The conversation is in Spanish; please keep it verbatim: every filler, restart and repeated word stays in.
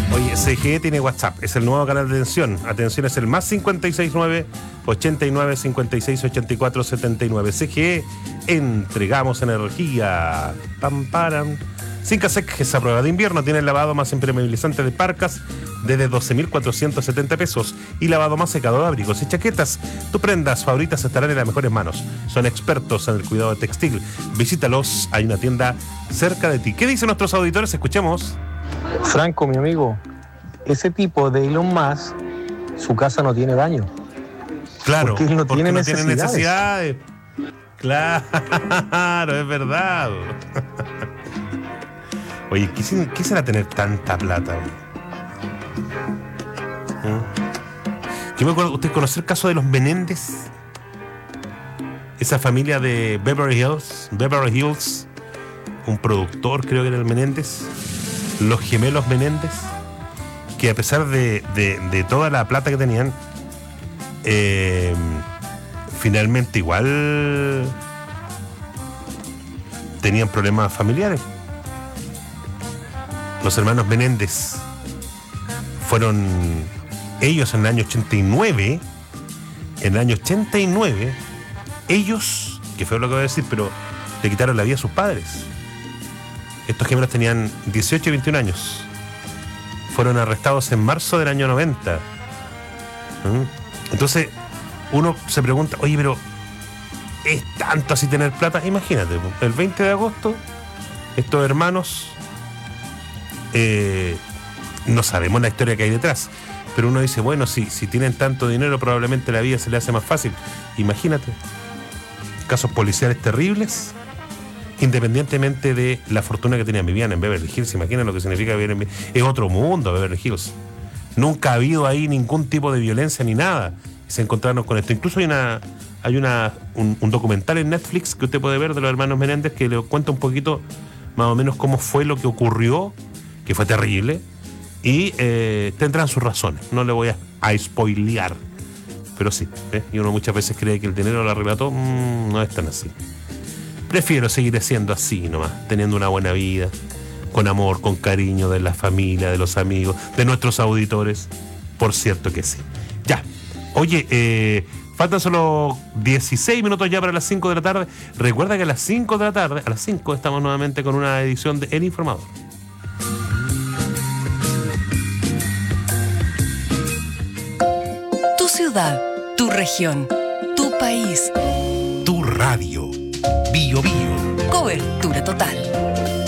Oye, C G E tiene WhatsApp, es el nuevo canal de atención. Atención, es el más cincuenta y seis nueve, ochenta y nueve, cincuenta y seis, ochenta y cuatro, setenta y nueve. C G E, entregamos energía. Pam, param. Sincasec es a prueba de invierno, tiene el lavado más impermeabilizante de parcas desde doce mil cuatrocientos setenta pesos y lavado más secador de abrigos y chaquetas. Tus prendas favoritas estarán en las mejores manos. Son expertos en el cuidado textil. Visítalos, hay una tienda cerca de ti. ¿Qué dicen nuestros auditores? Escuchemos. Franco, mi amigo, ese tipo de Elon Musk, su casa no tiene baño. Claro, porque él no, porque tiene, no necesidades. tiene necesidades. Claro, es verdad. Oye, ¿qué, ¿qué será tener tanta plata? ¿Eh? Yo me acuerdo, ¿usted conoce el caso de los Menéndez? Esa familia de Beverly Hills, Beverly Hills, un productor, creo que era el Menéndez, los gemelos Menéndez, que a pesar de, de, de toda la plata que tenían, eh, finalmente igual tenían problemas familiares. Los hermanos Menéndez fueron ellos en el año ochenta y nueve, en el año ochenta y nueve, ellos, que fue lo que voy a decir, pero le quitaron la vida a sus padres. Estos gemelos tenían dieciocho y veintiún años. Fueron arrestados en marzo del año noventa. ¿Mm? Entonces, uno se pregunta, oye, pero ¿es tanto así tener plata? Imagínate, el veinte de agosto, estos hermanos, eh, no sabemos la historia que hay detrás, pero uno dice, bueno, si, si tienen tanto dinero, probablemente la vida se le hace más fácil. Imagínate, casos policiales terribles, independientemente de la fortuna que tenían. Vivían en Beverly Hills, imaginen lo que significa vivir en Beverly Hills. Es otro mundo Beverly Hills. Nunca ha habido ahí ningún tipo de violencia ni nada. Se encontraron con esto. Incluso hay una hay una un, un documental en Netflix que usted puede ver de los hermanos Menéndez que le cuenta un poquito más o menos cómo fue lo que ocurrió, que fue terrible, y eh, tendrán sus razones. No le voy a, a spoilear, pero sí, ¿eh? Y uno muchas veces cree que el dinero lo arrebató. Mm, no es tan así. Prefiero seguir siendo así nomás, teniendo una buena vida, con amor, con cariño de la familia, de los amigos, de nuestros auditores. Por cierto que sí. Ya. Oye, eh, faltan solo dieciséis minutos ya para las cinco de la tarde. Recuerda que a las cinco de la tarde, a las cinco estamos nuevamente con una edición de El Informador. Tu ciudad, tu región, tu país, tu radio. Bio Bio. Cobertura total.